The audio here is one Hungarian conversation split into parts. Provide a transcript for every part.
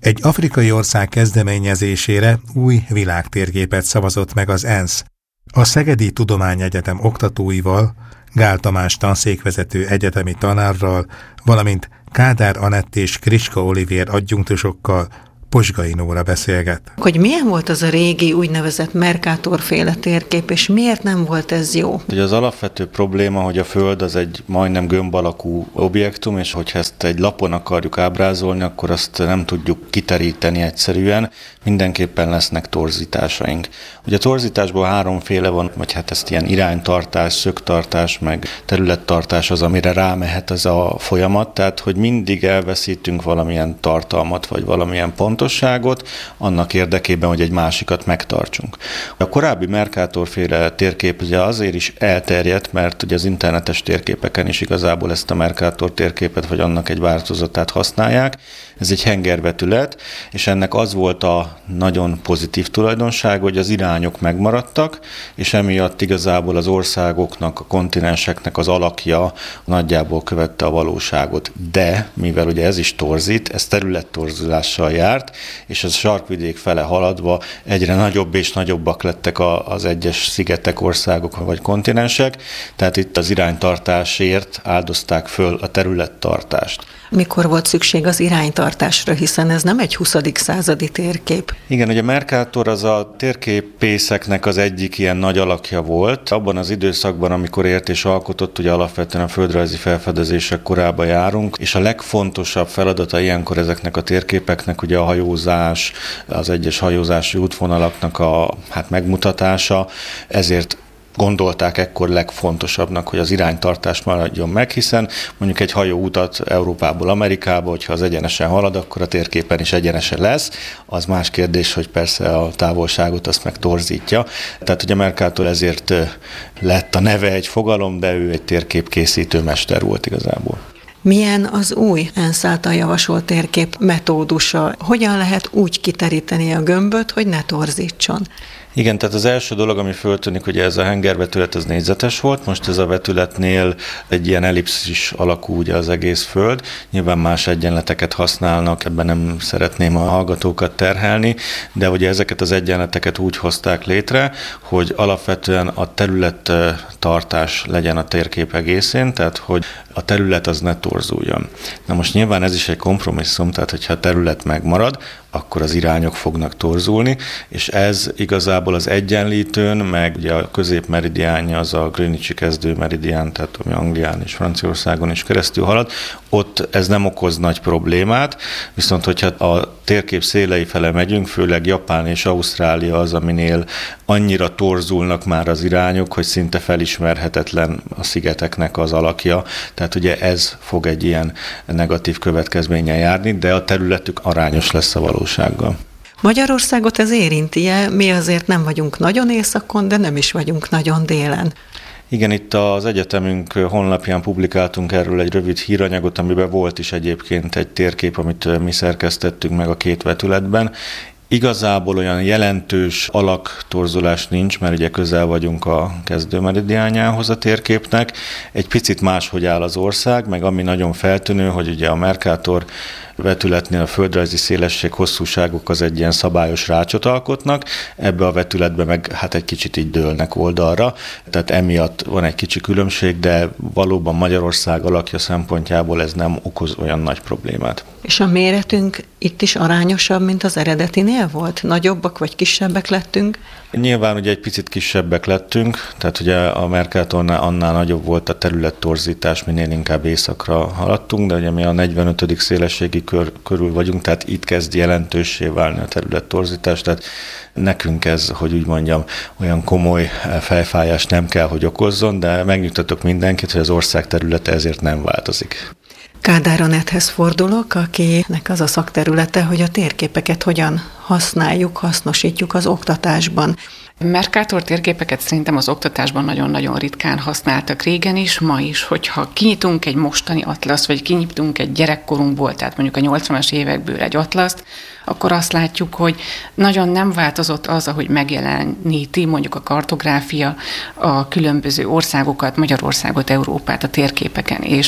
Egy afrikai ország kezdeményezésére új világtérképet szavazott meg az ENSZ. A Szegedi Tudományegyetem oktatóival, Gál Tamás tanszékvezető egyetemi tanárral, valamint Kádár Anett és Kriska Olivér adjunktusokkal Posgai Nóra beszélget. Hogy milyen volt az a régi úgynevezett Mercator-féle térkép, és miért nem volt ez jó? Ugye az alapvető probléma, hogy a Föld az egy majdnem gömb alakú objektum, és hogyha ezt egy lapon akarjuk ábrázolni, akkor azt nem tudjuk kiteríteni egyszerűen, mindenképpen lesznek torzításaink. Ugye a torzításból háromféle van, vagy hát ezt ilyen iránytartás, szögtartás, meg területtartás az, amire rámehet ez a folyamat, tehát hogy mindig elveszítünk valamilyen tartalmat, vagy valamilyen pontosságot, annak érdekében, hogy egy másikat megtartsunk. A korábbi Mercator-féle térkép ugye azért is elterjedt, mert ugye az internetes térképeken is igazából ezt a Mercator térképet, vagy annak egy változatát használják. Ez egy hengervetület, és ennek az volt a nagyon pozitív tulajdonság, hogy az irányok megmaradtak, és emiatt igazából az országoknak, a kontinenseknek az alakja nagyjából követte a valóságot. De, mivel ugye ez is torzít, ez területtorzulással járt, és ez a sarkvidék fele haladva egyre nagyobb és nagyobbak lettek az egyes szigetek, országok vagy kontinensek, tehát itt az iránytartásért áldozták föl a területtartást. Mikor volt szükség az iránytartásra, hiszen ez nem egy 20. századi térkép? Igen, ugye Mercator az a térképészeknek az egyik ilyen nagy alakja volt. Abban az időszakban, amikor ért és alkotott, ugye alapvetően a földrajzi felfedezések korába járunk, és a legfontosabb feladata ilyenkor ezeknek a térképeknek ugye a hajózás, az egyes hajózási útvonalaknak a megmutatása, ezért gondolták ekkor legfontosabbnak, hogy az iránytartás maradjon meg, hiszen mondjuk egy hajóutat Európából Amerikába, hogyha az egyenesen halad, akkor a térképen is egyenesen lesz. Az más kérdés, hogy persze a távolságot azt meg torzítja. Tehát ugye Mercator ezért lett a neve egy fogalom, de ő egy térképkészítő mester volt igazából. Milyen az új ENSZ által javasolt térkép metódusa? Hogyan lehet úgy kiteríteni a gömböt, hogy ne torzítson? Igen, tehát az első dolog, ami föltűnik, hogy ez a hengervetület az négyzetes volt, most ez a vetületnél egy ilyen ellipszis alakú ugye az egész Föld, nyilván más egyenleteket használnak, ebben nem szeretném a hallgatókat terhelni, de ugye ezeket az egyenleteket úgy hozták létre, hogy alapvetően a területtartás legyen a térkép egészén, tehát hogy a terület az ne torzuljon. Na most nyilván ez is egy kompromisszum, tehát hogyha a terület megmarad, akkor az irányok fognak torzulni, és ez igazából az egyenlítőn, meg ugye a középmeridiánja az a Greenwichi kezdő meridián, tehát ami Anglián és Franciaországon is keresztül halad, ott ez nem okoz nagy problémát, viszont hogyha a térkép szélei fele megyünk, főleg Japán és Ausztrália az, aminél annyira torzulnak már az irányok, hogy szinte felismerhetetlen a szigeteknek az alakja, tehát ugye ez fog egy ilyen negatív következménnyel járni, de a területük arányos lesz a valósággal. Magyarországot ez érinti-e? Mi azért nem vagyunk nagyon északon, de nem is vagyunk nagyon délen. Igen, itt az egyetemünk honlapján publikáltunk erről egy rövid híranyagot, amiben volt is egyébként egy térkép, amit mi szerkesztettünk meg a két vetületben. Igazából olyan jelentős alaktorzulás nincs, mert ugye közel vagyunk a kezdőmeridiánjához a térképnek. Egy picit máshogy áll az ország, meg ami nagyon feltűnő, hogy ugye a Mercator vetületnél a földrajzi szélesség, hosszúságok az egy ilyen szabályos rácsot alkotnak, ebbe a vetületbe meg egy kicsit így dőlnek oldalra, tehát emiatt van egy kicsi különbség, de valóban Magyarország alakja szempontjából ez nem okoz olyan nagy problémát. És a méretünk itt is arányosabb, mint az eredetinél volt? Nagyobbak vagy kisebbek lettünk? Nyilván ugye egy picit kisebbek lettünk, tehát ugye a Mercatornál annál nagyobb volt a területtorzítás, minél inkább északra haladtunk, de ugye mi a 45. szélességi kör körül vagyunk, tehát itt kezd jelentőssé válni a területtorzítás, tehát nekünk ez, hogy úgy mondjam, olyan komoly fejfájást nem kell, hogy okozzon, de megnyugtatok mindenkit, hogy az ország területe ezért nem változik. Kádár Anetthez fordulok, akinek az a szakterülete, hogy a térképeket hogyan használjuk, hasznosítjuk az oktatásban. Mercator térképeket szerintem az oktatásban nagyon-nagyon ritkán használtak régen is, ma is, hogyha kinyitunk egy mostani atlaszt, vagy kinyitunk egy gyerekkorunkból, tehát mondjuk a 80-as évekből egy atlaszt, akkor azt látjuk, hogy nagyon nem változott az, ahogy megjeleníti mondjuk a kartográfia a különböző országokat, Magyarországot, Európát a térképeken, és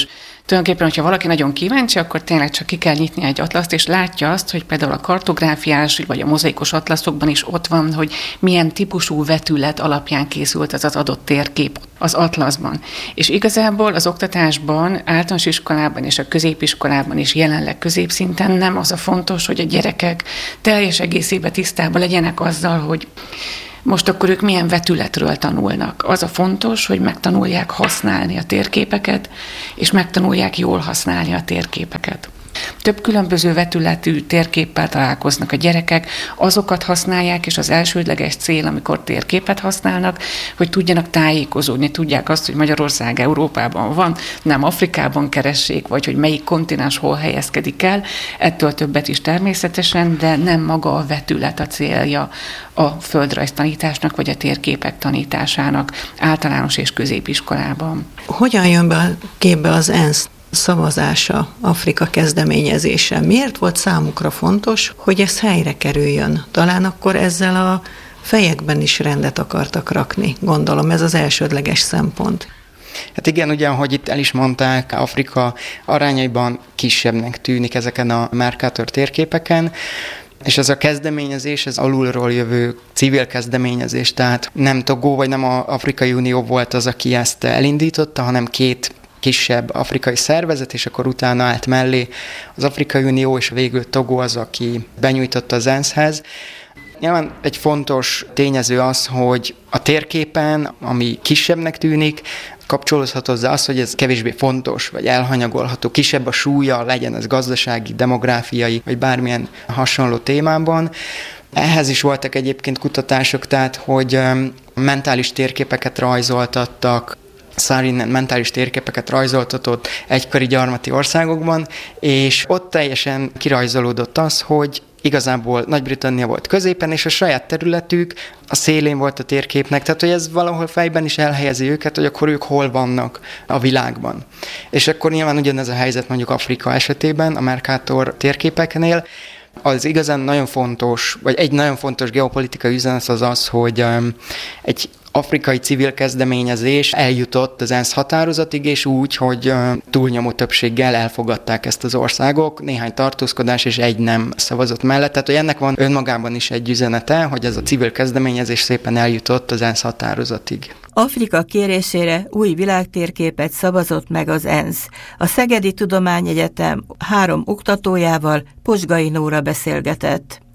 Tulajdonképpen, hogyha valaki nagyon kíváncsi, akkor tényleg csak ki kell nyitni egy atlaszt, és látja azt, hogy például a kartográfiás vagy a mozaikos atlaszokban is ott van, hogy milyen típusú vetület alapján készült az adott térkép az atlaszban. És igazából az oktatásban, általános iskolában és a középiskolában is jelenleg középszinten nem az a fontos, hogy a gyerekek teljes egészében tisztában legyenek azzal, hogy most akkor ők milyen vetületről tanulnak. Az a fontos, hogy megtanulják használni a térképeket, és megtanulják jól használni a térképeket. Több különböző vetületű térképpel találkoznak a gyerekek, azokat használják, és az elsődleges cél, amikor térképet használnak, hogy tudjanak tájékozódni, tudják azt, hogy Magyarország Európában van, nem Afrikában keressék, vagy hogy melyik kontinens hol helyezkedik el, ettől többet is természetesen, de nem maga a vetület a célja a földrajztanításnak, vagy a térképek tanításának általános és középiskolában. Hogyan jön be a képbe az ENSZ szavazása, Afrika kezdeményezése? Miért volt számukra fontos, hogy ez helyre kerüljön? Talán akkor ezzel a fejekben is rendet akartak rakni. Gondolom, ez az elsődleges szempont. Hát igen, ugyanhogy itt el is mondták, Afrika arányaiban kisebbnek tűnik ezeken a Mercator térképeken, és ez a kezdeményezés, ez alulról jövő civil kezdeményezés, tehát nem Togó vagy nem az Afrikai Unió volt az, aki ezt elindította, hanem két kisebb afrikai szervezet, és akkor utána állt mellé az Afrikai Unió, és végül Togó az, aki benyújtotta az ENSZ-hez. Nyilván egy fontos tényező az, hogy a térképen, ami kisebbnek tűnik, kapcsolódhat hozzá az, hogy ez kevésbé fontos, vagy elhanyagolható, kisebb a súlya, legyen ez gazdasági, demográfiai, vagy bármilyen hasonló témában. Ehhez is voltak egyébként kutatások, tehát, hogy mentális térképeket rajzoltattak, Saarinen mentális térképeket rajzoltatott egykori gyarmati országokban, és ott teljesen kirajzolódott az, hogy igazából Nagy-Britannia volt középen, és a saját területük a szélén volt a térképnek, tehát hogy ez valahol fejben is elhelyezi őket, hogy akkor ők hol vannak a világban. És akkor nyilván ugyanez a helyzet mondjuk Afrika esetében, a Mercator térképeknél. Az igazán nagyon fontos, vagy egy nagyon fontos geopolitikai üzenet az az, hogy egy afrikai civil kezdeményezés eljutott az ENSZ határozatig, és úgy, hogy túlnyomó többséggel elfogadták ezt az országok, néhány tartózkodás és egy nem szavazott mellett. Tehát, hogy ennek van önmagában is egy üzenete, hogy ez a civil kezdeményezés szépen eljutott az ENSZ határozatig. Afrika kérésére új világtérképet szavazott meg az ENSZ. A Szegedi Tudományegyetem 3 oktatójával Posgai Nóra beszélgetett.